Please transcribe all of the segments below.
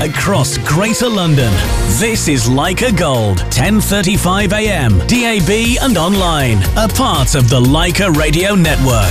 across Greater London. This is Leica Gold, 10:35 a.m, DAB and online. A part of the Leica Radio Network.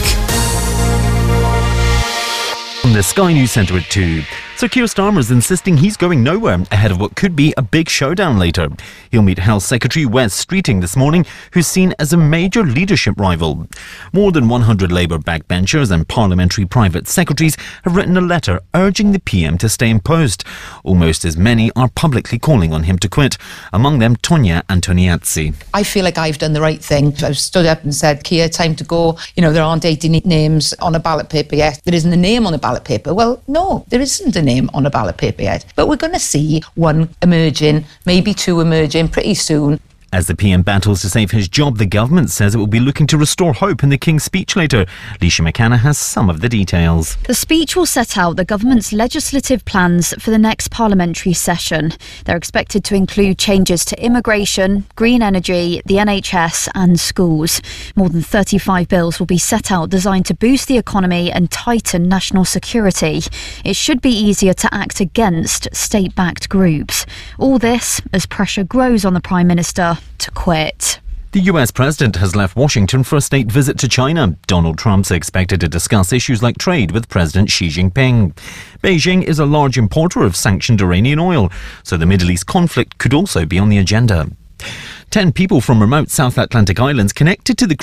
From the Sky News Centre at 2. Sir Keir Starmer's insisting he's going nowhere ahead of what could be a big showdown later. He'll meet Health Secretary Wes Streeting this morning, who's seen as a major leadership rival. More than 100 Labour backbenchers and parliamentary private secretaries have written a letter urging the PM to stay in post. Almost as many are publicly calling on him to quit, among them Tonia Antoniazzi. I feel like I've done the right thing. I've stood up and said, Keir, time to go. You know, there aren't 80 names on a ballot paper yet. There isn't a name on a ballot paper. Well, no, there isn't a name on a ballot paper yet. But we're going to see one emerging, maybe two emerging pretty soon. As the PM battles to save his job, the government says it will be looking to restore hope in the King's speech later. Leisha McCanna has some of the details. The speech will set out the government's legislative plans for the next parliamentary session. They're expected to include changes to immigration, green energy, the NHS and schools. More than 35 bills will be set out designed to boost the economy and tighten national security. It should be easier to act against state-backed groups. All this as pressure grows on the Prime Minister to quit. The US President has left Washington for a state visit to China. Donald Trump's expected to discuss issues like trade with President Xi Jinping. Beijing is a large importer of sanctioned Iranian oil, so the Middle East conflict could also be on the agenda. 10 people from remote South Atlantic islands connected to the